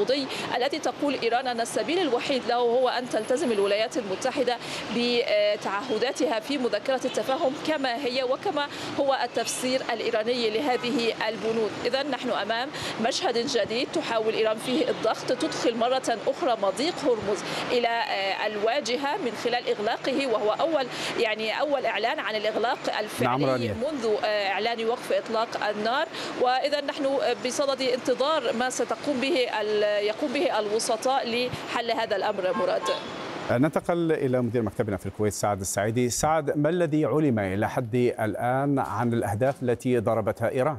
التفاوضي الذي تقول إيران أن السبيل الوحيد له هو أن تلتزم الولايات المتحدة بتعهداتها في مذكرة التفاهم كما هي وكما هو التفسير الإيراني لهذه البنود. إذن نحن أمام مشهد جديد تحاول إيران فيه الضغط، تدخل مرة أخرى مضيق هرمز إلى الواجهة من خلال إغلاقه، وهو أول إعلان عن الإغلاق الفعلي منذ إعلان وقف إطلاق النار. وإذا نحن بصدد انتظار ما يقوم به الوسطاء لحل هذا الأمر. مراد، ننتقل إلى مدير مكتبنا في الكويت سعد السعيدي. سعد، ما الذي علم إلى حد الآن عن الأهداف التي ضربتها إيران؟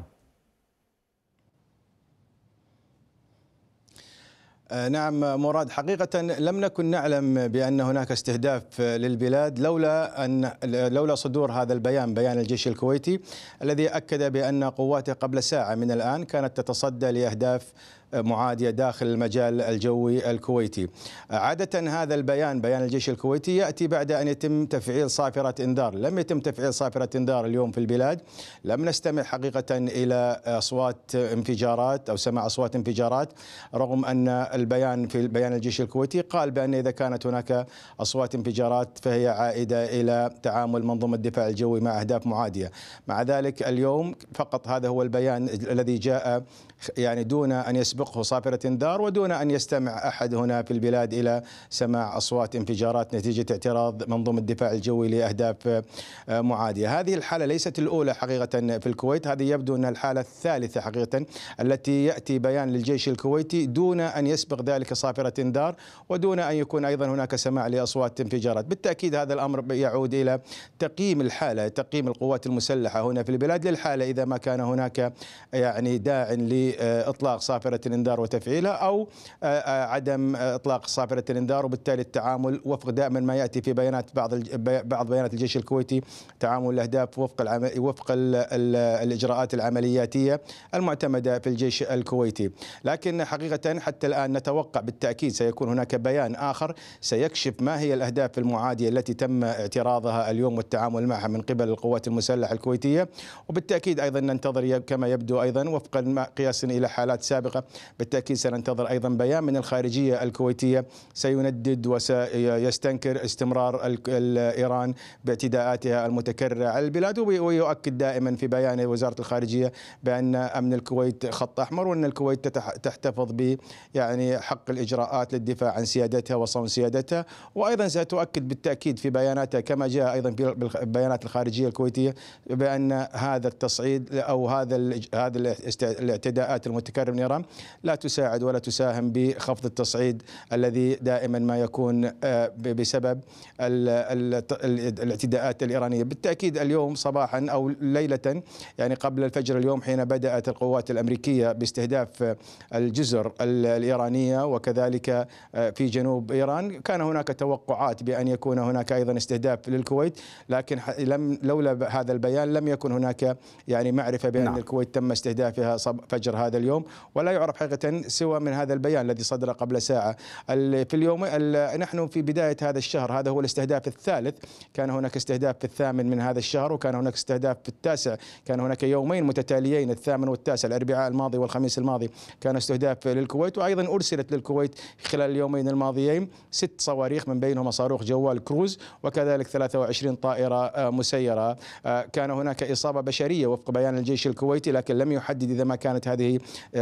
نعم مراد، حقيقة لم نكن نعلم بأن هناك استهداف للبلاد لولا صدور هذا البيان، بيان الجيش الكويتي الذي أكد بأن قواته قبل ساعة من الآن كانت تتصدى لأهداف معادية داخل المجال الجوي الكويتي. عادة هذا البيان، بيان الجيش الكويتي، يأتي بعد أن يتم تفعيل صافرة إنذار. لم يتم تفعيل صافرة إنذار اليوم في البلاد. لم نستمع حقيقة إلى أصوات انفجارات أو سماع أصوات انفجارات، رغم أن البيان في بيان الجيش الكويتي قال بأن إذا كانت هناك أصوات انفجارات فهي عائدة إلى تعامل منظومة الدفاع الجوي مع أهداف معادية. مع ذلك اليوم فقط هذا هو البيان الذي جاء دون أن يسبقه صافرة إنذار ودون أن يستمع أحد هنا في البلاد إلى سماع أصوات انفجارات نتيجة اعتراض منظومة الدفاع الجوي لأهداف معادية. هذه الحالة ليست الأولى حقيقة في الكويت، هذه يبدو أن الحالة الثالثة حقيقة التي يأتي بيان للجيش الكويتي دون أن يسبق ذلك صافرة إنذار ودون أن يكون أيضا هناك سماع لأصوات انفجارات. بالتأكيد هذا الأمر يعود إلى تقييم الحالة، تقييم القوات المسلحة هنا في البلاد للحالة، إذا ما كان هناك داع لإطلاق صافرة الإنذار وتفعيلها أو عدم إطلاق صافرة الإنذار، وبالتالي التعامل وفق دائما ما يأتي في بيانات بعض بيانات الجيش الكويتي، تعامل الأهداف وفق الإجراءات العملياتية المعتمدة في الجيش الكويتي. لكن حقيقة حتى الآن نتوقع بالتأكيد سيكون هناك بيان آخر سيكشف ما هي الأهداف المعادية التي تم اعتراضها اليوم والتعامل معها من قبل القوات المسلحة الكويتية. وبالتأكيد أيضا ننتظر كما يبدو أيضا وفقا قياسا إلى حالات سابقة، بالتأكيد سننتظر أيضا بيان من الخارجية الكويتية سيندد وسيستنكر استمرار إيران باعتداءاتها المتكررة على البلاد، ويؤكد دائما في بيان وزارة الخارجية بأن أمن الكويت خط أحمر، وأن الكويت تحتفظ حق الإجراءات للدفاع عن سيادتها وصون سيادتها. وأيضا ستؤكد بالتأكيد في بياناتها كما جاء أيضا في بيانات الخارجية الكويتية بأن هذا التصعيد أو هذا الاعتداءات المتكررة من إيران لا تساعد ولا تساهم بخفض التصعيد الذي دائما ما يكون بسبب الاعتداءات الإيرانية. بالتأكيد اليوم صباحا أو ليلة قبل الفجر اليوم حين بدأت القوات الأمريكية باستهداف الجزر الإيرانية وكذلك في جنوب إيران، كان هناك توقعات بأن يكون هناك أيضا استهداف للكويت، لكن لولا هذا البيان لم يكن هناك معرفة بأن الكويت تم استهدافها فجر هذا اليوم، ولا يعرف حقيقة سوى من هذا البيان الذي صدر قبل ساعة. في اليوم نحن في بداية هذا الشهر، هذا هو الاستهداف الثالث، كان هناك استهداف في الثامن من هذا الشهر، وكان هناك استهداف في التاسع، كان هناك يومين متتاليين الثامن والتاسع، الأربعاء الماضي والخميس الماضي كان استهداف للكويت. وأيضا أرسلت للكويت خلال اليومين الماضيين 6 صواريخ من بينهم صاروخ جوال كروز وكذلك 23 طائرة مسيرة. كان هناك إصابة بشرية وفق بيان الجيش الكويتي، لكن لم يحدد إذا ما كانت هذه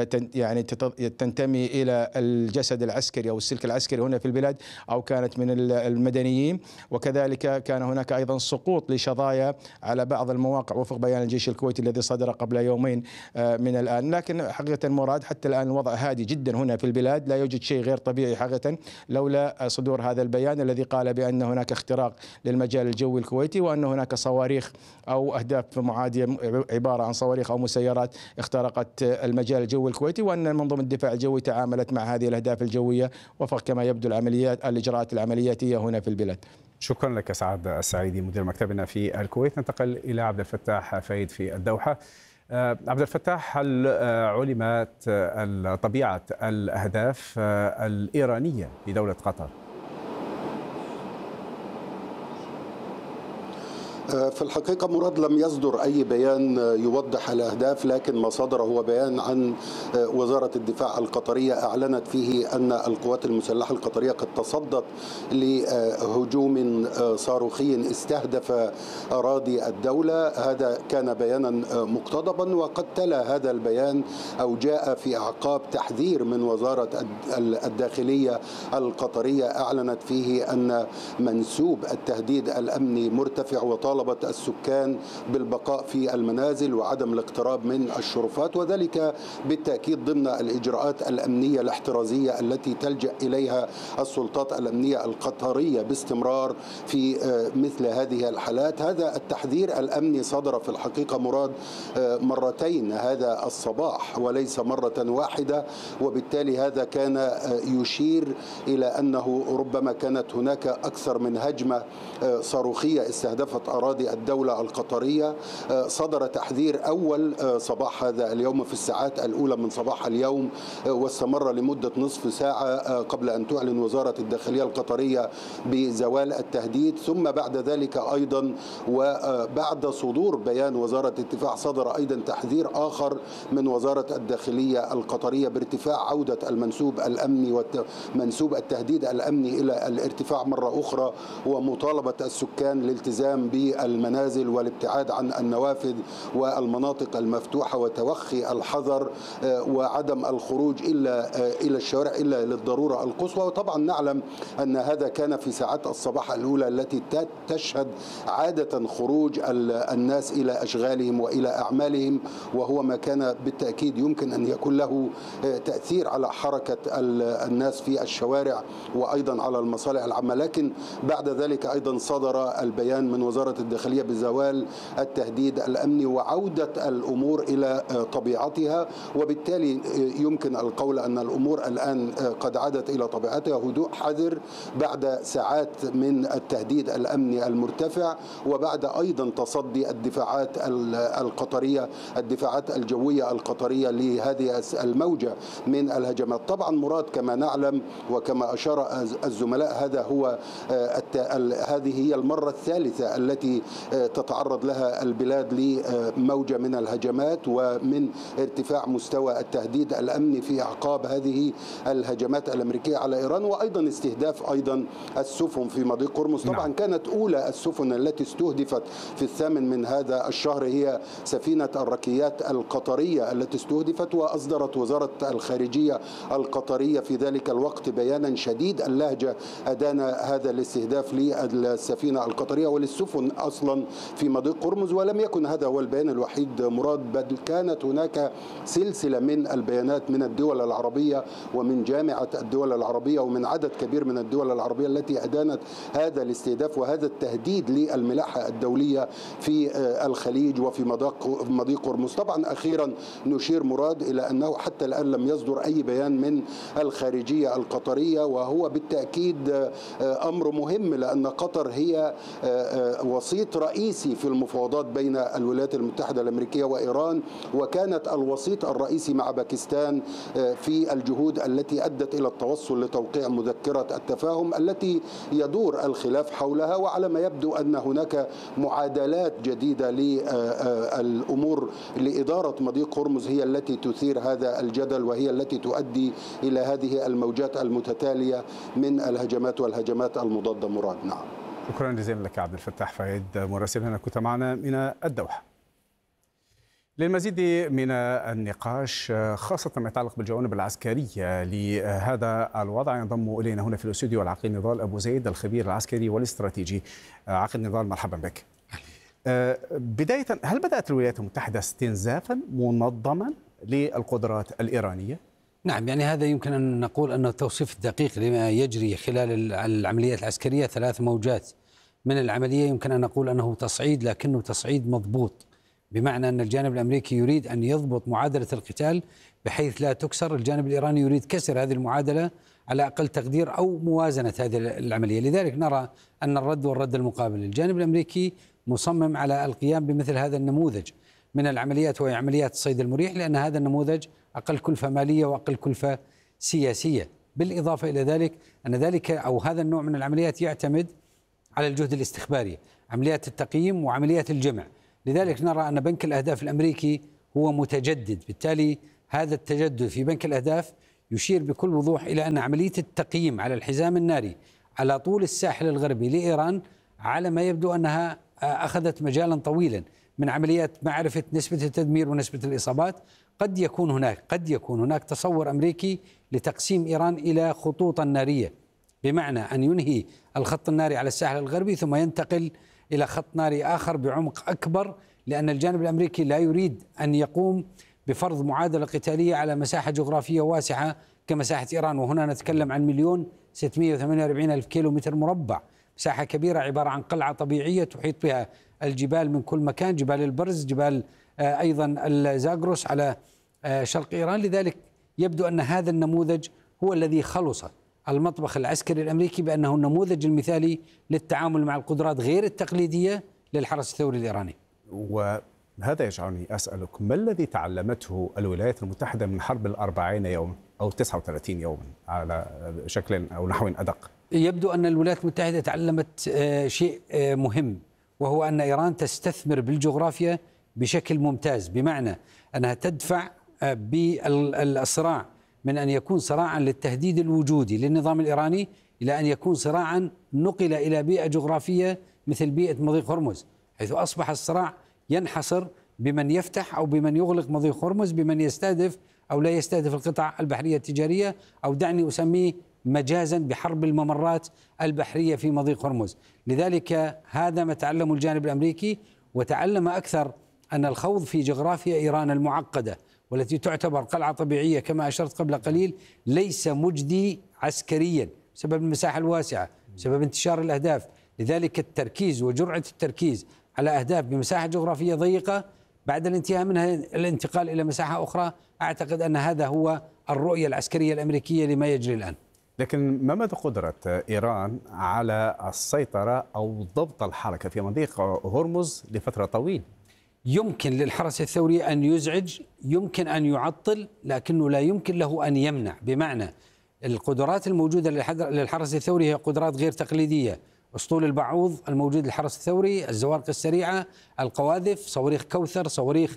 تنتمي إلى الجسد العسكري أو السلك العسكري هنا في البلاد أو كانت من المدنيين. وكذلك كان هناك أيضا سقوط لشظايا على بعض المواقع وفق بيان الجيش الكويتي الذي صدر قبل يومين من الآن. لكن حقيقة مراد حتى الآن الوضع هادي جدا هنا في البلاد، لا يوجد شيء غير طبيعي حقيقة لولا صدور هذا البيان الذي قال بأن هناك اختراق للمجال الجوي الكويتي، وأن هناك صواريخ أو أهداف معادية عبارة عن صواريخ أو مسيرات اخترقت المجال الجوي الكويتي، وأن منظومة الدفاع الجوي تعاملت مع هذه الأهداف الجوية وفق كما يبدو الإجراءات العملياتية هنا في البلاد. شكرا لك سعد السعيدي مدير مكتبنا في الكويت. ننتقل إلى عبد الفتاح فايد في الدوحة. عبد الفتاح، هل علمت طبيعة الأهداف الإيرانية في دولة قطر؟ في الحقيقة مراد لم يصدر أي بيان يوضح الأهداف، لكن ما صدر هو بيان عن وزارة الدفاع القطرية أعلنت فيه أن القوات المسلحة القطرية قد تصدت لهجوم صاروخي استهدف أراضي الدولة. هذا كان بيانا مقتضبا، وقد تلا هذا البيان أو جاء في أعقاب تحذير من وزارة الداخلية القطرية أعلنت فيه أن منسوب التهديد الأمني مرتفع، وطالبت السكان بالبقاء في المنازل وعدم الاقتراب من الشرفات، وذلك بالتأكيد ضمن الإجراءات الأمنية الاحترازية التي تلجأ إليها السلطات الأمنية القطرية باستمرار في مثل هذه الحالات. هذا التحذير الأمني صدر في الحقيقة مراد مرتين هذا الصباح وليس مرة واحدة، وبالتالي هذا كان يشير إلى أنه ربما كانت هناك أكثر من هجمة صاروخية استهدفت أراضي الدولة القطرية. صدر تحذير أول صباح هذا اليوم في الساعات الأولى من صباح اليوم، واستمر لمدة نصف ساعة قبل أن تعلن وزارة الداخلية القطرية بزوال التهديد. ثم بعد ذلك أيضا وبعد صدور بيان وزارة الدفاع صدر أيضا تحذير آخر من وزارة الداخلية القطرية بارتفاع عودة المنسوب الأمني ومنسوب التهديد الأمني إلى الارتفاع مرة أخرى، ومطالبة السكان الالتزام بالمنازل والابتعاد عن النوافذ والمناطق المفتوحة وتوخي الحذر وعدم الخروج إلى الشوارع إلا للضرورة القصوى. وطبعا نعلم أن هذا كان في ساعات الصباح الأولى التي تشهد عادة خروج الناس إلى أشغالهم وإلى أعمالهم، وهو ما كان بالتأكيد يمكن أن يكون له تأثير على حركة الناس في الشوارع وأيضا على المصالح العامة. لكن بعد ذلك أيضا صدر البيان من وزارة الداخلية بزوال التهديد الأمني وعودة الأمور إلى طبيعتها، وبالتالي يمكن القول أن الأمور الآن قد عادت إلى طبيعتها، هدوء حذر بعد ساعات من التهديد الأمني المرتفع، وبعد أيضا تصدي الدفاعات القطرية الدفاعات الجوية القطرية لهذه الموجة من الهجمات. طبعا مراد كما نعلم وكما أشار الزملاء هذه هي المرة الثالثة التي تتعرض لها البلاد لموجة من الهجمات ومن ارتفاع مستوى التهديد الأمني في أعقاب هذه الهجمات الأمريكية على إيران، وأيضا استهداف أيضا السفن في مضيق هرمز. طبعا كانت أولى السفن التي استهدفت في 8 من هذا الشهر هي سفينة الركيات القطرية التي استهدفت، وأصدرت وزارة الخارجية القطرية في ذلك الوقت بيانا شديد اللهجة أدان هذا الاستهداف للسفينة القطرية وللسفن أصلا في مضيق هرمز. ولم يكن هذا هو البيان الوحيد مراد، بل كانت هناك سلسلة من البيانات من الدول العربية ومن جامعة الدول العربية ومن عدد كبير من الدول العربية التي أدانت هذا الاستهداف وهذا التهديد للملاحة الدولية في الخليج وفي مضيق هرمز. طبعا أخيرا نشير مراد إلى أنه حتى الآن لم يصدر أي بيان من الخارجية القطرية، وهو بالتأكيد أمر مهم لأن قطر هي وسيط رئيسي في المفاوضات بين الولايات المتحدة الأمريكية وإيران، وكانت الوسيط الرئيسي مع باكستان في الجهود التي أدت إلى التوصل لتوقيع مذكرة التفاهم التي يدور الخلاف حولها. وعلى ما يبدو أن هناك معادلات جديدة للأمور لإدارة مضيق هرمز هي التي تثير هذا الجدل، وهي التي تؤدي إلى هذه الموجات المتتالية من الهجمات والهجمات المضادة. مراد. نعم. شكرا جزيلا لك عبد الفتاح فايد مراسلنا كنت معنا من الدوحة. للمزيد من النقاش خاصة ما يتعلق بالجوانب العسكرية لهذا الوضع ينضم إلينا هنا في الاستوديو العقيد نضال أبو زيد الخبير العسكري والاستراتيجي. عقيد نضال مرحبا بك. بداية، هل بدأت الولايات المتحدة استنزافا منظما للقدرات الإيرانية؟ نعم، يعني هذا يمكن أن نقول أنه توصيف دقيق لما يجري خلال العمليات العسكرية. 3 موجات من العملية يمكن أن نقول أنه تصعيد، لكنه تصعيد مضبوط، بمعنى أن الجانب الأمريكي يريد أن يضبط معادلة القتال بحيث لا تكسر، الجانب الإيراني يريد كسر هذه المعادلة على أقل تقدير أو موازنة هذه العملية. لذلك نرى أن الرد والرد المقابل، الجانب الأمريكي مصمم على القيام بمثل هذا النموذج من العمليات وهي عمليات الصيد المريح، لأن هذا النموذج أقل كلفة مالية وأقل كلفة سياسية. بالإضافة إلى ذلك أن ذلك أو هذا النوع من العمليات يعتمد على الجهد الاستخباري، عمليات التقييم وعمليات الجمع. لذلك نرى أن بنك الأهداف الأمريكي هو متجدد، بالتالي هذا التجدد في بنك الأهداف يشير بكل وضوح إلى أن عملية التقييم على الحزام الناري على طول الساحل الغربي لإيران على ما يبدو أنها أخذت مجالا طويلا من عمليات معرفة نسبة التدمير ونسبة الإصابات. قد يكون هناك تصور أمريكي لتقسيم إيران إلى خطوطا نارية، بمعنى أن ينهي الخط الناري على الساحل الغربي ثم ينتقل إلى خط ناري آخر بعمق أكبر، لأن الجانب الأمريكي لا يريد أن يقوم بفرض معادلة قتالية على مساحة جغرافية واسعة كمساحة إيران، وهنا نتكلم عن 1,648,000 كيلومتر مربع، مساحة كبيرة عبارة عن قلعة طبيعية تحيط بها الجبال من كل مكان، جبال البرز، جبال أيضا الزاغروس على شرق إيران. لذلك يبدو أن هذا النموذج هو الذي خلص المطبخ العسكري الأمريكي بأنه النموذج المثالي للتعامل مع القدرات غير التقليدية للحرس الثوري الإيراني. وهذا يجعلني أسألك، ما الذي تعلمته الولايات المتحدة من حرب ال40 يوم أو 39 يوما على شكل أو نحو أدق؟ يبدو أن الولايات المتحدة تعلمت شيء مهم، وهو أن إيران تستثمر بالجغرافيا بشكل ممتاز، بمعنى أنها تدفع بالصراع من أن يكون صراعا للتهديد الوجودي للنظام الإيراني إلى أن يكون صراعا نقل إلى بيئة جغرافية مثل بيئة مضيق هرمز، حيث أصبح الصراع ينحصر بمن يفتح أو بمن يغلق مضيق هرمز، بمن يستهدف أو لا يستهدف القطع البحرية التجارية، أو دعني أسميه مجازا بحرب الممرات البحرية في مضيق هرمز. لذلك هذا ما تعلمه الجانب الأمريكي، وتعلم أكثر أن الخوض في جغرافيا إيران المعقدة والتي تعتبر قلعة طبيعية كما أشرت قبل قليل ليس مجدي عسكريا بسبب المساحة الواسعة، بسبب انتشار الأهداف. لذلك التركيز وجرعة التركيز على أهداف بمساحة جغرافية ضيقة بعد الانتهاء منها الانتقال إلى مساحة أخرى، أعتقد أن هذا هو الرؤية العسكرية الأمريكية لما يجري الآن. لكن ما مدى قدرة إيران على السيطرة أو ضبط الحركة في مضيق هرمز لفترة طويلة؟ يمكن للحرس الثوري أن يزعج، يمكن أن يعطل، لكنه لا يمكن له أن يمنع. بمعنى القدرات الموجودة للحرس الثوري هي قدرات غير تقليدية، أسطول البعوض الموجود للحرس الثوري، الزوارق السريعة، القواذف، صواريخ كوثر، صواريخ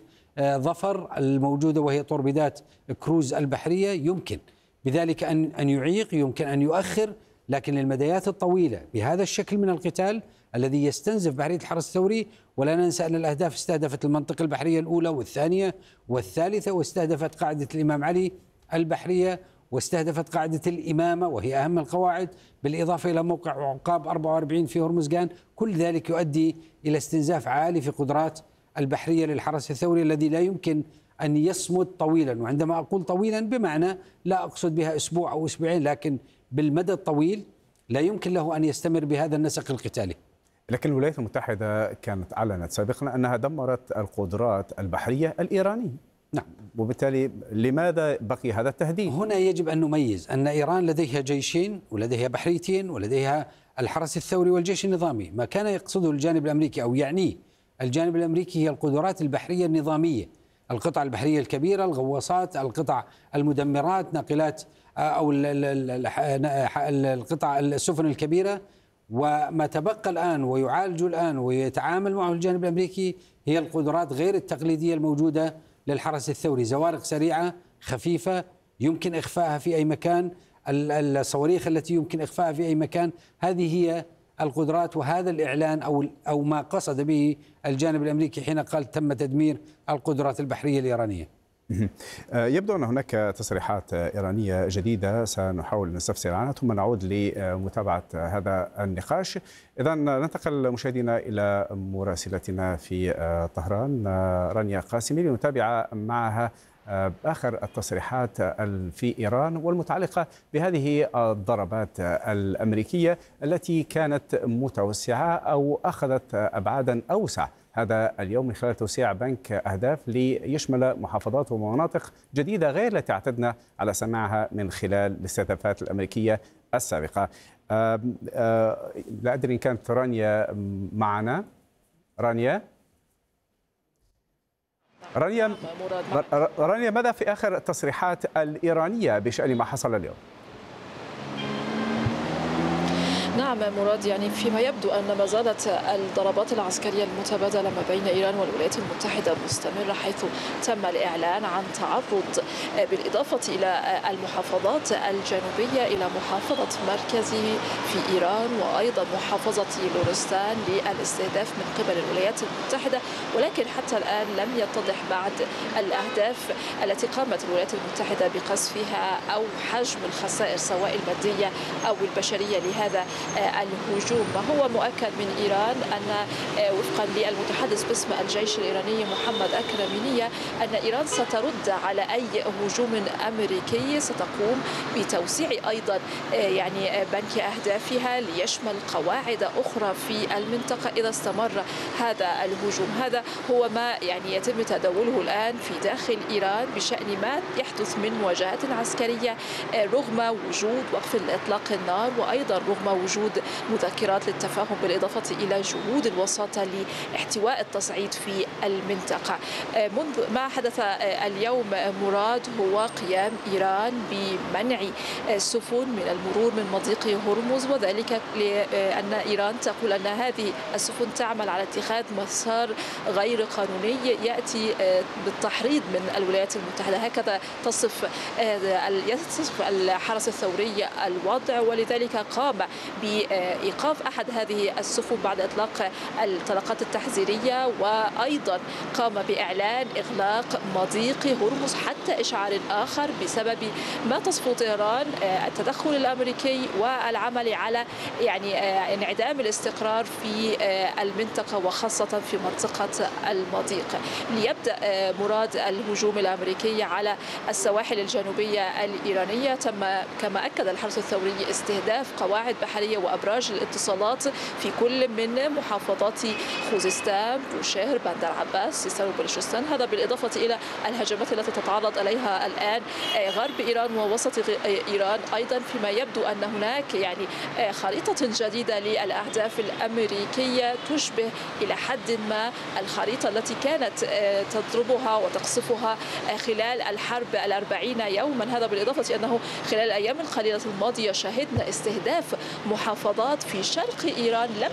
ظفر الموجودة وهي توربيدات كروز البحرية. يمكن بذلك أن يعيق، يمكن أن يؤخر، لكن للمديات الطويلة بهذا الشكل من القتال الذي يستنزف بحرية الحرس الثوري. ولا ننسى أن الأهداف استهدفت المنطقة البحرية الأولى والثانية والثالثة، واستهدفت قاعدة الإمام علي البحرية، واستهدفت قاعدة الإمامة وهي أهم القواعد، بالإضافة إلى موقع عقاب 44 في هرمزغان. كل ذلك يؤدي إلى استنزاف عالي في قدرات البحرية للحرس الثوري الذي لا يمكن أن يصمد طويلا. وعندما أقول طويلا بمعنى لا أقصد بها أسبوع أو أسبوعين، لكن بالمدى الطويل لا يمكن له أن يستمر بهذا النسق القتالي. لكن الولايات المتحدة كانت أعلنت سابقا أنها دمرت القدرات البحرية الإيرانية. نعم. وبالتالي لماذا بقي هذا التهديد؟ هنا يجب أن نميز أن إيران لديها جيشين ولديها بحريتين ولديها الحرس الثوري والجيش النظامي. ما كان يقصده الجانب الأمريكي أو يعنيه الجانب الأمريكي هي القدرات البحرية النظامية، القطع البحرية الكبيرة، الغواصات، القطع المدمرات، ناقلات أو القطع السفن الكبيرة. وما تبقى الآن ويعالج الآن ويتعامل معه الجانب الأمريكي هي القدرات غير التقليدية الموجودة للحرس الثوري، زوارق سريعة خفيفة يمكن إخفائها في أي مكان، الصواريخ التي يمكن إخفائها في أي مكان. هذه هي القدرات، وهذا الإعلان أو ما قصد به الجانب الأمريكي حين قال تم تدمير القدرات البحرية الإيرانية. يبدو أن هناك تصريحات إيرانية جديدة سنحاول نستفسر عنها ثم نعود لمتابعة هذا النقاش. إذا ننتقل مشاهدينا إلى مراسلتنا في طهران رانيا قاسمي لنتابع معها آخر التصريحات في إيران والمتعلقة بهذه الضربات الأمريكية التي كانت متوسعة أو أخذت أبعادا أوسع هذا اليوم من خلال توسيع بنك أهداف ليشمل محافظات ومناطق جديدة غير التي اعتدنا على سماعها من خلال الاستهدافات الأمريكية السابقة. لا أدري إن كانت رانيا معنا. رانيا ماذا في آخر التصريحات الإيرانية بشأن ما حصل اليوم؟ نعم مراد، يعني فيما يبدو أن ما زالت الضربات العسكرية المتبادلة ما بين إيران والولايات المتحدة مستمرة، حيث تم الإعلان عن تعرض بالإضافة إلى المحافظات الجنوبية إلى محافظة مركزي في إيران وأيضا محافظة لورستان للاستهداف من قبل الولايات المتحدة، ولكن حتى الآن لم يتضح بعد الأهداف التي قامت الولايات المتحدة بقصفها أو حجم الخسائر سواء المادية أو البشرية لهذا الهجوم. هو مؤكد من إيران أن وفقا للمتحدث باسم الجيش الإيراني محمد أكرمينية أن إيران سترد على أي هجوم أمريكي ستقوم بتوسيع أيضا يعني بنك أهدافها ليشمل قواعد أخرى في المنطقة إذا استمر هذا الهجوم. هذا هو ما يعني يتم تداوله الآن في داخل إيران بشأن ما يحدث من مواجهات عسكرية رغم وجود وقف إطلاق النار وأيضا رغم وجود مذكرات للتفاهم بالإضافة إلى جهود الوساطة لاحتواء التصعيد في المنطقة. منذ ما حدث اليوم مراد هو قيام إيران بمنع السفن من المرور من مضيق هرمز، وذلك لأن إيران تقول أن هذه السفن تعمل على اتخاذ مسار غير قانوني يأتي بالتحريض من الولايات المتحدة. هكذا تصف الحرس الثوري الوضع، ولذلك قام بإيقاف أحد هذه السفن بعد إطلاق الطلقات التحذيرية، وأيضا قام بإعلان إغلاق مضيق هرمز حتى إشعار آخر بسبب ما تصفه طهران التدخل الأمريكي والعمل على يعني انعدام الاستقرار في المنطقة وخاصة في منطقة المضيق. ليبدأ مراد الهجوم الأمريكي على السواحل الجنوبية الإيرانية تم كما أكد الحرس الثوري استهداف قواعد بحرية وأبراج الاتصالات في كل من محافظات خوزستان، بوشهر، بندر عباس، سيستان وبلوشستان. هذا بالإضافة إلى الهجمات التي تتعرض إليها الآن غرب إيران ووسط إيران، أيضا فيما يبدو أن هناك يعني خريطة جديدة للأهداف الأمريكية تشبه إلى حد ما الخريطة التي كانت تضربها وتقصفها خلال الحرب 40 يوما. هذا بالإضافة أنه خلال الأيام القليلة الماضية شهدنا استهداف محافظات في شرق إيران لم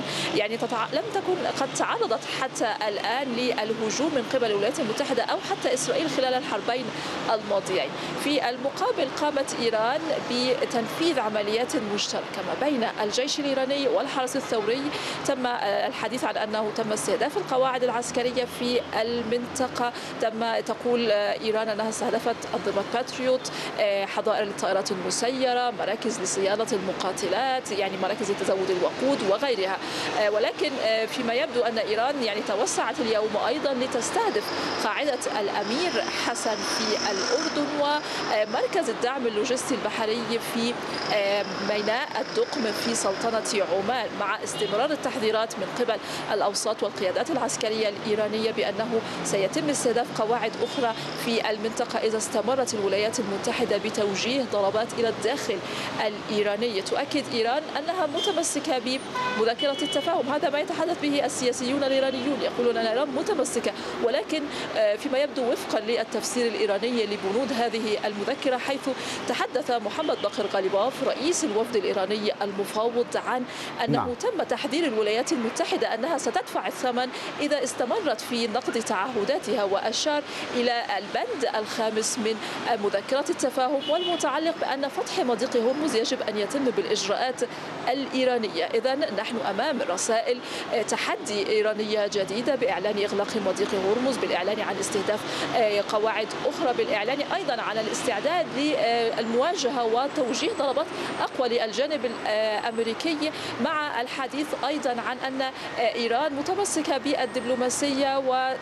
تكن قد تعرضت حتى الآن للهجوم من قبل الولايات المتحدة أو حتى إسرائيل خلال الحربين الماضيين. في المقابل قامت إيران بتنفيذ عمليات مشتركة ما بين الجيش الإيراني والحرس الثوري. تم الحديث عن أنه تم استهداف القواعد العسكرية في المنطقة. تقول إيران أنها استهدفت أنظمة باتريوت، حظائر للطائرات المسيرة، مراكز لصيانة المقاتلات، يعني مراكز لتزود الوقود وغيرها. ولكن فيما يبدو أن إيران يعني توسعت اليوم أيضا لتستهدف قاعدة الأمير حسن في الأردن ومركز الدعم اللوجستي البحري في ميناء الدقم في سلطنة عمان، مع استمرار التحذيرات من قبل الأوساط والقيادات العسكرية الإيرانية بأنه سيتم استهداف قواعد أخرى في المنطقة إذا استمرت الولايات المتحدة بتوجيه ضربات إلى الداخل الإيراني. تؤكد إيران أنها متمسكة بمذكرة التفاهم، هذا ما يتحدث به السياسيون الإيرانيون، يقولون أن إيران متمسكة، ولكن فيما يبدو وفقا للتفسير الإيراني لبنود هذه المذكرة، حيث تحدث محمد باقر غالباف رئيس الوفد الإيراني المفاوض عن أنه تم تحذير الولايات المتحدة أنها ستدفع الثمن إذا استمرت في نقض تعهداتها، وأشار إلى البند الخامس من مذكرة التفاهم والمتعلق بأن فتح مضيق هرمز يجب أن يتم بالإجراءات الإيرانية. إذن نحن أمام رسائل تحدي إيرانية جديدة بإعلان إغلاق مضيق هرمز، بالإعلان عن استهداف قواعد أخرى، بالإعلان أيضا عن الاستعداد للمواجهة وتوجيه ضربات أقوى للجانب الأمريكي، مع الحديث أيضا عن أن إيران متمسكة بالدبلوماسية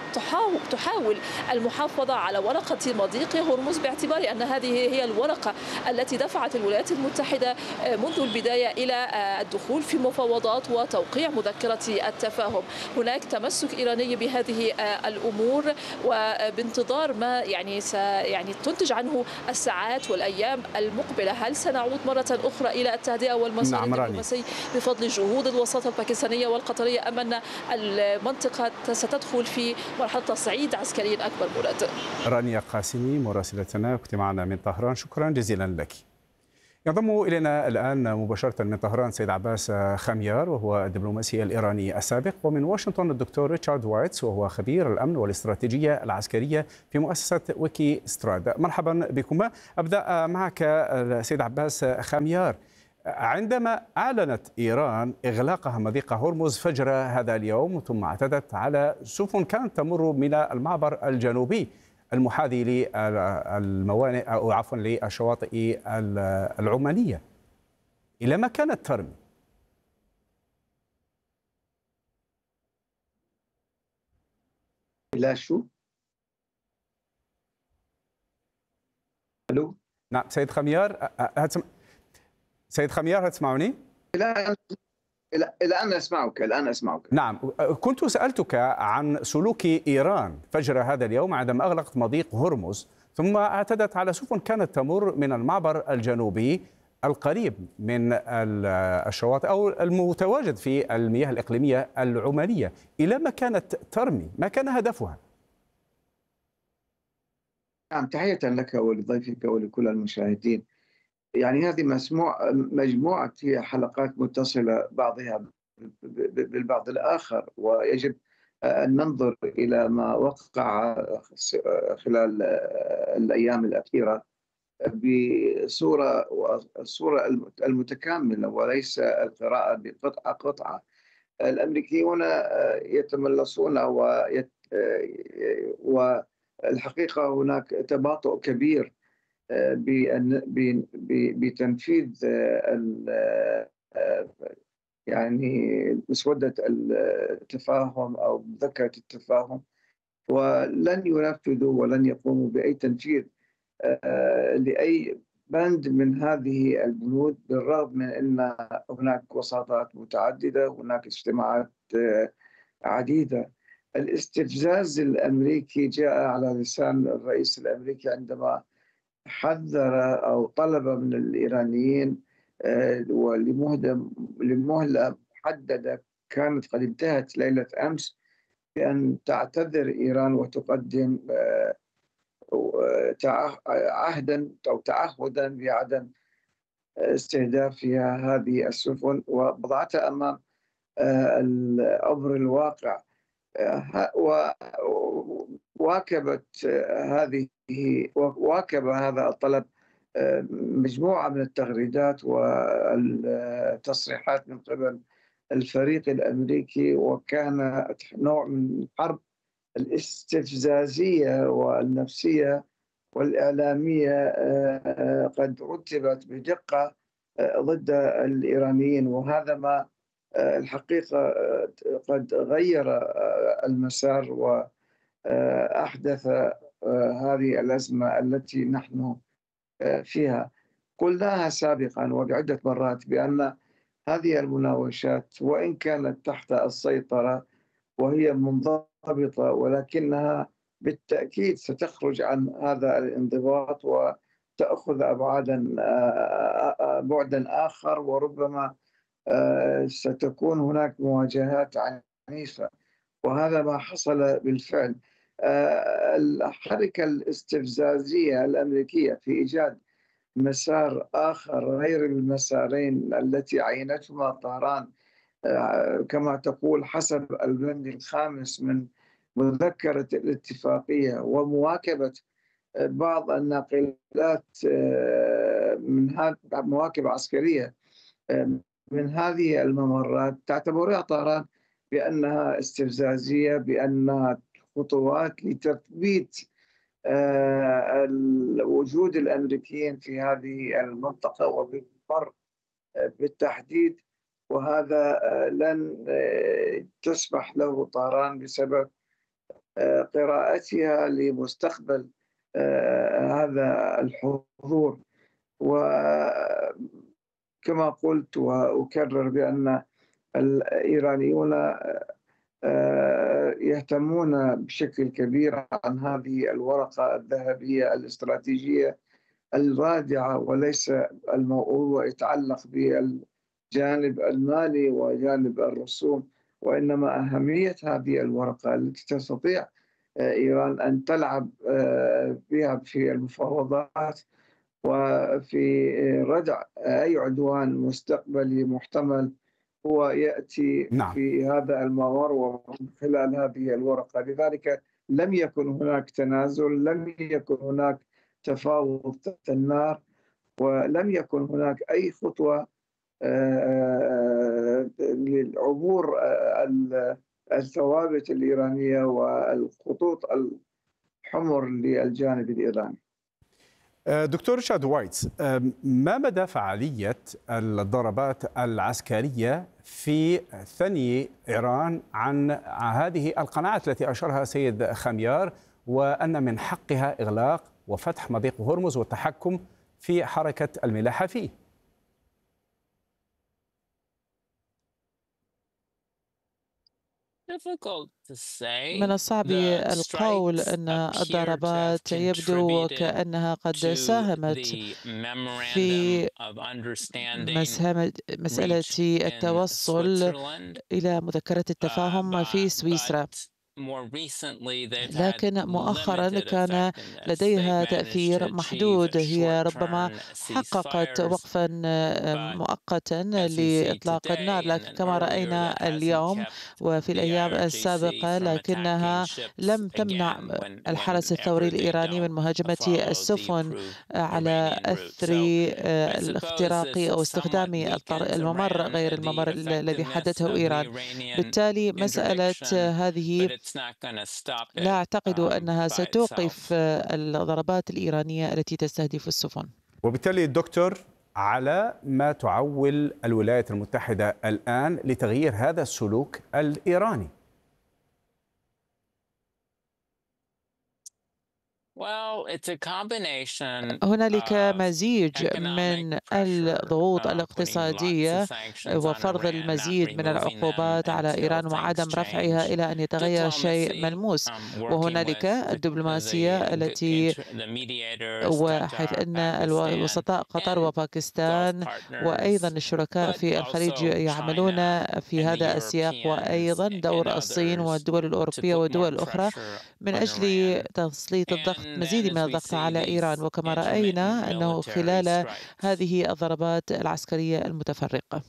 وتحاول المحافظة على ورقة مضيق هرمز باعتبار أن هذه هي الورقة التي دفعت الولايات المتحدة منذ البداية إلى الدخول في مفاوضات وتوقيع مذكرة التفاهم. هناك تمسك إيراني بهذه الأمور وبانتظار ما يعني تنتج عنه الساعات والأيام المقبلة. هل سنعود مرة أخرى إلى التهدئة والمسار الدبلوماسي بفضل جهود الوساطة الباكستانية والقطرية، أم أن المنطقة ستدخل في مرحلة تصعيد عسكري أكبر؟ مراد. رانيا قاسمي مراسلتنا كنت معنا من طهران، شكرا جزيلا لك. ينضم إلينا الآن مباشرة من طهران سيد عباس خميار، وهو الدبلوماسي الإيراني السابق، ومن واشنطن الدكتور ريتشارد وايتس، وهو خبير الأمن والاستراتيجية العسكرية في مؤسسة ويكي ستراد. مرحبا بكما. أبدأ معك سيد عباس خميار. عندما أعلنت إيران إغلاقها مضيق هرمز فجر هذا اليوم، ثم اعتدت على سفن كانت تمر من المعبر الجنوبي المحاذي للموانئ أو عفوا للشواطئ العمانية، إلى ما كانت ترمي؟ إلى شو؟ ألو؟ نعم سيد خميار، سيد خميار هل تسمعني؟ الآن أسمعك، الآن أسمعك. نعم، كنت سألتك عن سلوك إيران فجر هذا اليوم عندما أغلقت مضيق هرمز، ثم اعتدت على سفن كانت تمر من المعبر الجنوبي القريب من الشواطئ أو المتواجد في المياه الإقليمية العمانية. إلى ما كانت ترمي؟ ما كان هدفها؟ نعم، تحية لك ولضيفك ولكل المشاهدين. يعني هذه مجموعة هي حلقات متصلة بعضها بالبعض الآخر، ويجب أن ننظر إلى ما وقع خلال الأيام الأخيرة الصورة المتكاملة، وليس القراءة بقطعة قطعة. الأمريكيون يتملصون والحقيقة هناك تباطؤ كبير بتنفيذ يعني مسودة التفاهم أو مذكرة التفاهم، ولن ينفذوا ولن يقوموا بأي تنفيذ لأي بند من هذه البنود، بالرغم من أن هناك وساطات متعددة، هناك اجتماعات عديدة. الاستفزاز الأمريكي جاء على لسان الرئيس الأمريكي عندما حذر أو طلب من الإيرانيين ولمهلة محددة كانت قد انتهت ليلة أمس بأن تعتذر إيران وتقدم عهدا أو تعهدا بعدم استهدافها هذه السفن ووضعتها أمام الأمر الواقع. وواكب هذا الطلب مجموعة من التغريدات والتصريحات من قبل الفريق الأمريكي، وكان نوع من حرب الاستفزازية والنفسية والإعلامية قد رتبت بدقة ضد الإيرانيين، وهذا ما الحقيقة قد غير المسار وأحدث هذه الأزمة التي نحن فيها. قلناها سابقا وبعدة مرات بأن هذه المناوشات وإن كانت تحت السيطرة وهي منضبطة، ولكنها بالتأكيد ستخرج عن هذا الانضباط وتأخذ بعدا آخر، وربما ستكون هناك مواجهات عنيفة، وهذا ما حصل بالفعل. الحركة الاستفزازية الأمريكية في إيجاد مسار آخر غير المسارين التي عينتهما طهران كما تقول حسب البند الخامس من مذكرة الاتفاقية، ومواكبة بعض الناقلات من هذه مواكبة عسكرية من هذه الممرات، تعتبرها طهران بأنها استفزازية، بأنها خطوات لتثبيت وجود الأمريكيين في هذه المنطقة وبالمر بالتحديد، وهذا لن تسمح له طهران بسبب قراءتها لمستقبل هذا الحضور. وكما قلت وأكرر بأن الإيرانيون يهتمون بشكل كبير عن هذه الورقة الذهبية الاستراتيجية الرادعة، وليس الموضوع يتعلق بالجانب المالي وجانب الرسوم، وإنما أهمية هذه الورقة التي تستطيع إيران أن تلعب بها في المفاوضات وفي ردع أي عدوان مستقبلي محتمل هو يأتي نعم. في هذا الممر ومن خلال هذه الورقة. لذلك لم يكن هناك تنازل، لم يكن هناك تفاوض تحت النار، ولم يكن هناك أي خطوة للعبور الثوابت الإيرانية والخطوط الحمر للجانب الإيراني. دكتور ريتشارد وايتس، ما مدى فعالية الضربات العسكرية في ثني إيران عن هذه القناعة التي أشارها سيد خميار، وأن من حقها إغلاق وفتح مضيق هرمز والتحكم في حركة الملاحة فيه؟ من الصعب القول أن الضربات يبدو وكأنها قد ساهمت في مسألة التوصل إلى مذكرة التفاهم في سويسرا، لكن مؤخرا كان لديها تأثير محدود. هي ربما حققت وقفا مؤقتا لإطلاق النار، لكن كما رأينا اليوم وفي الأيام السابقة لكنها لم تمنع الحرس الثوري الإيراني من مهاجمة السفن على أثر الاختراق أو استخدام الممر غير الممر الذي حددته إيران. بالتالي مسألة هذه لا أعتقد أنها ستوقف الضربات الإيرانية التي تستهدف السفن. وبالتالي دكتور، على ما تعول الولايات المتحدة الآن لتغيير هذا السلوك الإيراني؟ هنالك مزيج من الضغوط الاقتصادية وفرض المزيد من العقوبات على إيران وعدم رفعها إلى أن يتغير شيء ملموس، وهنالك الدبلوماسية التي وحيث أن الوسطاء قطر وباكستان وأيضا الشركاء في الخليج يعملون في هذا السياق، وأيضا دور الصين والدول الأوروبية ودول أخرى من أجل تسليط الضغط، مزيد من الضغط على إيران. وكما رأينا أنه خلال هذه الضربات العسكرية المتفرقة.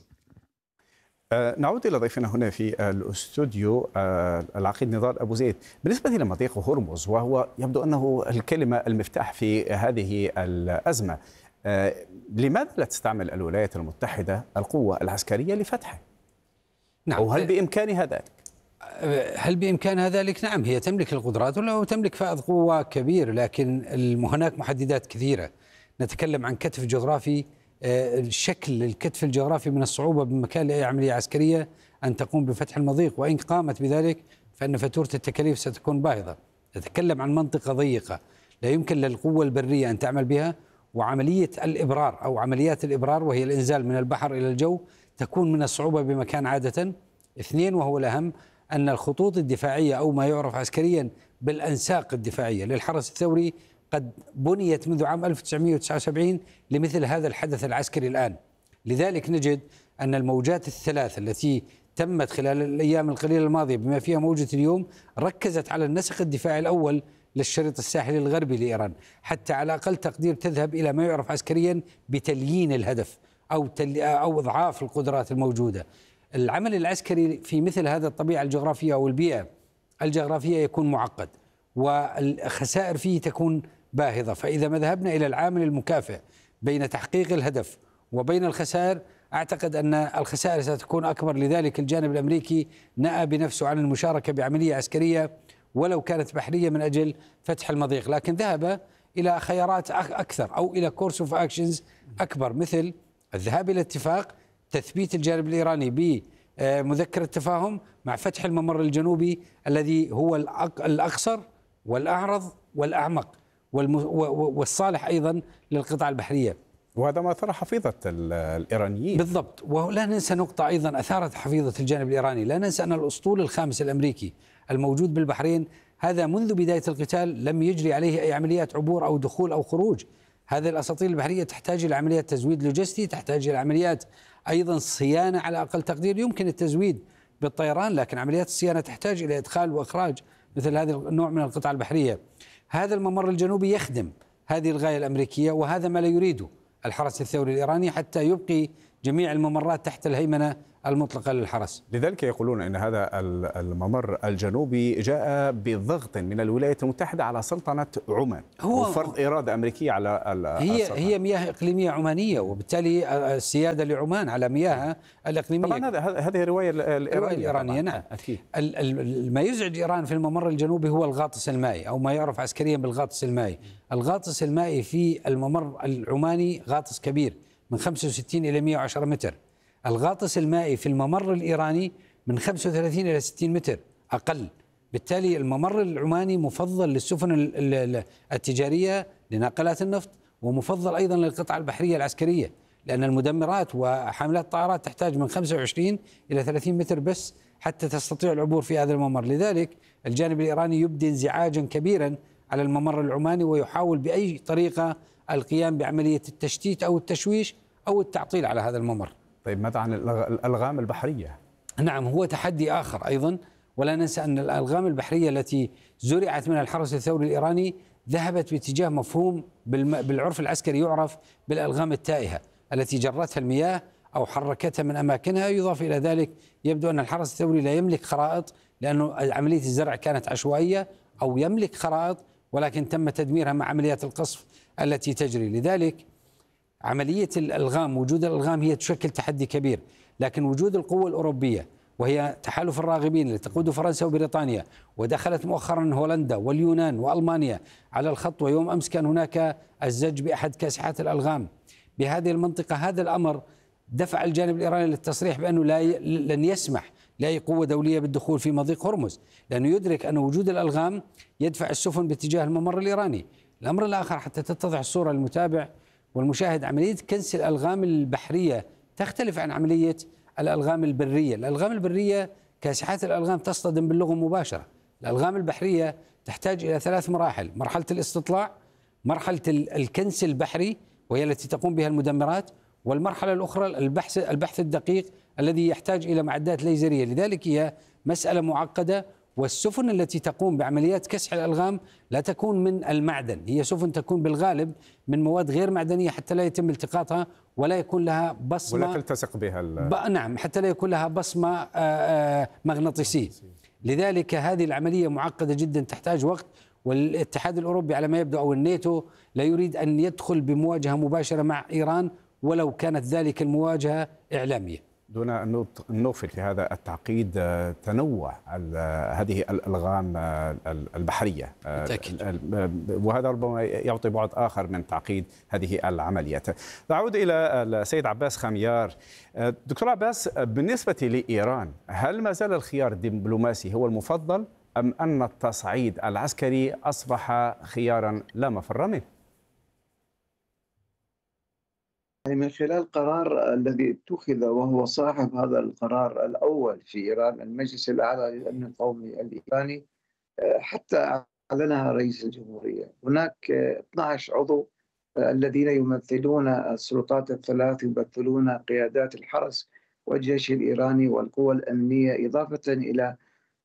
نعود إلى ضيفنا هنا في الاستوديو العقيد نضال أبو زيد. بالنسبة لمضيق هرمز، وهو يبدو أنه الكلمة المفتاح في هذه الأزمة، لماذا لا تستعمل الولايات المتحدة القوة العسكرية لفتحه؟ نعم. أو هل بإمكانها ذلك؟ هل بإمكانها ذلك؟ نعم، هي تملك القدرات وتملك فائض قوة كبير، لكن هناك محددات كثيرة. نتكلم عن كتف جغرافي، شكل الكتف الجغرافي من الصعوبة بمكان لأي عملية عسكرية أن تقوم بفتح المضيق، وإن قامت بذلك فإن فاتورة التكاليف ستكون باهظة. نتكلم عن منطقة ضيقة لا يمكن للقوة البرية أن تعمل بها، وعملية الإبرار أو عمليات الإبرار وهي الإنزال من البحر إلى الجو تكون من الصعوبة بمكان عادة. اثنين، وهو الأهم، أن الخطوط الدفاعية أو ما يعرف عسكريا بالأنساق الدفاعية للحرس الثوري قد بنيت منذ عام 1979 لمثل هذا الحدث العسكري الآن. لذلك نجد أن الموجات الثلاث التي تمت خلال الأيام القليلة الماضية بما فيها موجة اليوم ركزت على النسق الدفاعي الأول للشريط الساحلي الغربي لإيران، حتى على أقل تقدير تذهب إلى ما يعرف عسكريا بتليين الهدف أو إضعاف القدرات الموجودة. العمل العسكري في مثل هذا الطبيعة الجغرافية أو البيئة الجغرافية يكون معقد، والخسائر فيه تكون باهظة. فإذا ما ذهبنا إلى العامل المكافئ بين تحقيق الهدف وبين الخسائر، أعتقد أن الخسائر ستكون أكبر. لذلك الجانب الأمريكي نأى بنفسه عن المشاركة بعملية عسكرية ولو كانت بحرية من أجل فتح المضيق، لكن ذهب إلى خيارات أكثر أو إلى كورس اوف اكشنز أكبر، مثل الذهاب إلى اتفاق تثبيت الجانب الإيراني بمذكرة تفاهم مع فتح الممر الجنوبي الذي هو الأقصر والأعرض والأعمق والصالح أيضا للقطاع البحرية، وهذا ما أثار حفيظة الإيرانيين. بالضبط. ولا ننسى نقطة أيضا أثارت حفيظة الجانب الإيراني، لا ننسى أن الأسطول الخامس الأمريكي الموجود بالبحرين هذا منذ بداية القتال لم يجري عليه أي عمليات عبور أو دخول أو خروج. هذه الأساطيل البحرية تحتاج إلى عمليات تزويد لوجستي، تحتاج إلى عمليات أيضا صيانة على أقل تقدير. يمكن التزويد بالطيران، لكن عمليات الصيانة تحتاج إلى إدخال وإخراج مثل هذا النوع من القطع البحرية. هذا الممر الجنوبي يخدم هذه الغاية الأمريكية، وهذا ما لا يريده الحرس الثوري الإيراني حتى يبقي جميع الممرات تحت الهيمنة المطلقة للحرس. لذلك يقولون أن هذا الممر الجنوبي جاء بضغط من الولايات المتحدة على سلطنة عمان وفرض إرادة أمريكية على هي مياه إقليمية عمانية، وبالتالي السيادة لعمان على مياهها الإقليمية. طبعا هذه الرواية الإيرانية نعم. أكيد. ما يزعج إيران في الممر الجنوبي هو الغاطس المائي، أو ما يعرف عسكريا بالغاطس المائي. الغاطس المائي في الممر العماني غاطس كبير من 65 إلى 110 متر. الغاطس المائي في الممر الإيراني من 35 إلى 60 متر أقل. بالتالي الممر العماني مفضل للسفن التجارية لناقلات النفط، ومفضل أيضا للقطع البحرية العسكرية، لأن المدمرات وحاملات الطائرات تحتاج من 25 إلى 30 متر بس حتى تستطيع العبور في هذا الممر. لذلك الجانب الإيراني يبدي انزعاجا كبيرا على الممر العماني، ويحاول بأي طريقة القيام بعملية التشتيت أو التشويش أو التعطيل على هذا الممر. طيب ماذا عن الألغام البحرية؟ نعم، هو تحدي آخر أيضا، ولا ننسى أن الألغام البحرية التي زرعت من الحرس الثوري الإيراني ذهبت باتجاه مفهوم بالعرف العسكري يعرف بالألغام التائهة التي جرتها المياه أو حركتها من أماكنها. يضاف إلى ذلك يبدو أن الحرس الثوري لا يملك خرائط، لأنه عملية الزرع كانت عشوائية، أو يملك خرائط ولكن تم تدميرها مع عمليات القصف التي تجري. لذلك عملية الألغام، وجود الألغام هي تشكل تحدي كبير، لكن وجود القوة الأوروبية وهي تحالف الراغبين اللي تقوده فرنسا وبريطانيا، ودخلت مؤخرا هولندا واليونان وألمانيا على الخط، ويوم أمس كان هناك الزج بأحد كاسحات الألغام بهذه المنطقة. هذا الأمر دفع الجانب الإيراني للتصريح بأنه لن يسمح لأي قوة دولية بالدخول في مضيق هرمز، لأنه يدرك أن وجود الألغام يدفع السفن باتجاه الممر الإيراني. الأمر الآخر حتى تتضح الصورة للمتابع والمشاهد، عملية كنس الألغام البحرية تختلف عن عملية الألغام البرية. الألغام البرية كاسحات الألغام تصطدم باللغم مباشرة. الألغام البحرية تحتاج إلى 3 مراحل: مرحلة الاستطلاع، مرحلة الكنس البحري وهي التي تقوم بها المدمرات، والمرحلة الأخرى البحث الدقيق الذي يحتاج إلى معدات ليزرية. لذلك هي مسألة معقدة، والسفن التي تقوم بعمليات كسح الألغام لا تكون من المعدن، هي سفن تكون بالغالب من مواد غير معدنية حتى لا يتم التقاطها ولا يكون لها بصمة ولا تلتصق بها نعم، حتى لا يكون لها بصمة مغناطيسية. لذلك هذه العملية معقدة جدا تحتاج وقت، والاتحاد الأوروبي على ما يبدو أو الناتو لا يريد أن يدخل بمواجهة مباشرة مع إيران ولو كانت ذلك المواجهة إعلامية. دون أن نغفل في هذا التعقيد تنوع هذه الألغام البحرية، وهذا ربما يعطي بعد آخر من تعقيد هذه العمليات. أعود إلى السيد عباس خميار. دكتور عباس، بالنسبة لإيران هل ما زال الخيار الدبلوماسي هو المفضل، أم أن التصعيد العسكري أصبح خيارا لا مفر منه؟ من خلال القرار الذي اتخذ، وهو صاحب هذا القرار الأول في إيران، المجلس الأعلى للأمن القومي الإيراني، حتى أعلنها رئيس الجمهورية. هناك 12 عضو الذين يمثلون السلطات الثلاث، يمثلون قيادات الحرس والجيش الإيراني والقوى الأمنية، إضافة إلى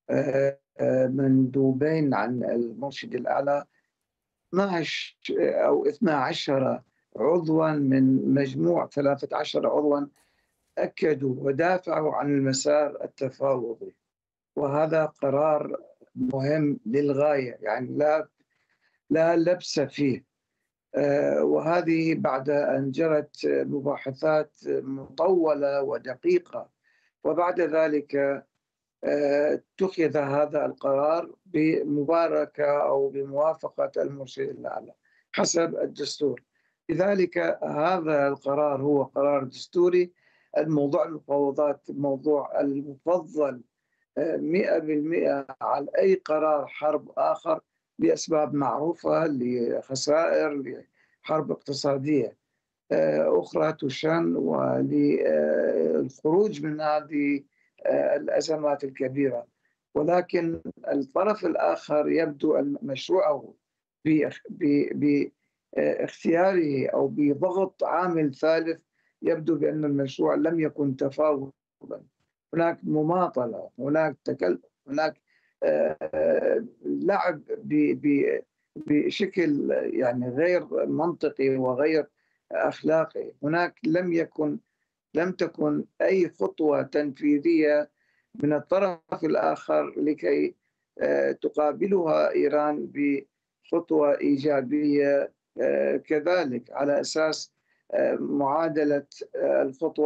مندوبين عن المرشد الأعلى. 12 أو 12 عضوا من مجموع 13 عضوا أكدوا ودافعوا عن المسار التفاوضي، وهذا قرار مهم للغاية، يعني لا لبس فيه. وهذه بعد أن جرت مباحثات مطولة ودقيقة، وبعد ذلك اتخذ هذا القرار بمباركة أو بموافقة المرشد الأعلى حسب الدستور. لذلك هذا القرار هو قرار دستوري. الموضوع المفاوضات موضوع المفضل 100% على أي قرار حرب آخر، لأسباب معروفة، لخسائر، لحرب اقتصادية أخرى تشن، وللخروج من هذه الأزمات الكبيرة. ولكن الطرف الآخر يبدو أن مشروعه باختياره أو بضغط عامل ثالث، يبدو بأن المشروع لم يكن تفاوضا. هناك مماطلة، هناك تكلف، هناك لعب بشكل يعني غير منطقي وغير أخلاقي. هناك لم تكن أي خطوة تنفيذية من الطرف الآخر لكي تقابلها إيران بخطوة إيجابية كذلك، على أساس معادلة الخطوة